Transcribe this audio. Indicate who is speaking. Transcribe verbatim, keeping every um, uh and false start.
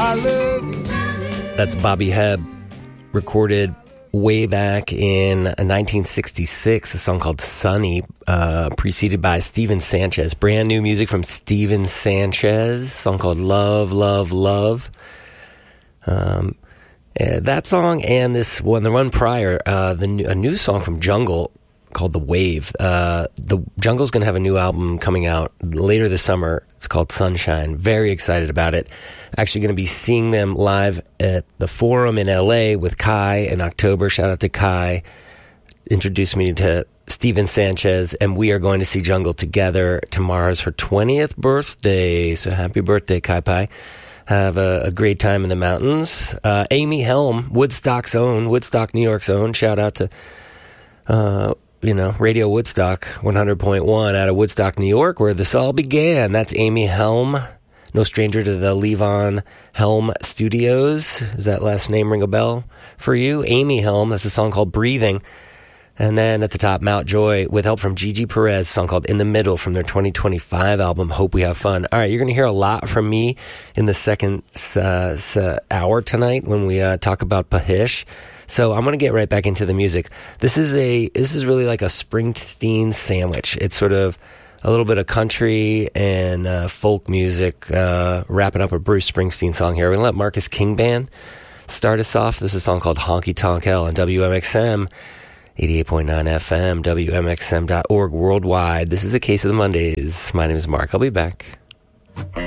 Speaker 1: I love you.
Speaker 2: That's Bobby Hebb, recorded way back in nineteen sixty-six, a song called Sunny, uh, preceded by Steven Sanchez. Brand new music from Steven Sanchez, a song called Love, Love, Love. Um, uh, that song and this one, the one prior, uh, the new, a new song from Jungle called The Wave. Uh, the Jungle's going to have a new album coming out later this summer. It's called Sunshine. Very excited about it. Actually going to be seeing them live at the Forum in L A with Kai in October. Shout out to Kai. Introduced me to Steven Sanchez, and we are going to see Jungle together. Tomorrow's her twentieth birthday, so happy birthday, Kai Pai. Have a, a great time in the mountains. Uh, Amy Helm, Woodstock's own, Woodstock, New York's own. Shout out to... Uh, you know, Radio Woodstock one hundred point one out of Woodstock, New York, where this all began. That's Amy Helm, no stranger to the Levon Helm Studios. Does that last name ring a bell for you? Amy Helm, that's a song called Breathing. And then at the top, Mount Joy, with help from Gigi Perez, a song called In the Middle from their twenty twenty-five album, Hope We Have Fun. All right, you're going to hear a lot from me in the second uh, hour tonight when we uh, talk about Pahish. So I'm going to get right back into the music. This is a this is really like a Springsteen sandwich. It's sort of a little bit of country and uh, folk music, uh, wrapping up a Bruce Springsteen song here. We're going to let Marcus King Band start us off. This is a song called Honky Tonk Hell on W M X M, eighty-eight point nine F M, W M X M dot org worldwide. This is A Case of the Mondays. My name is Mark. I'll be back.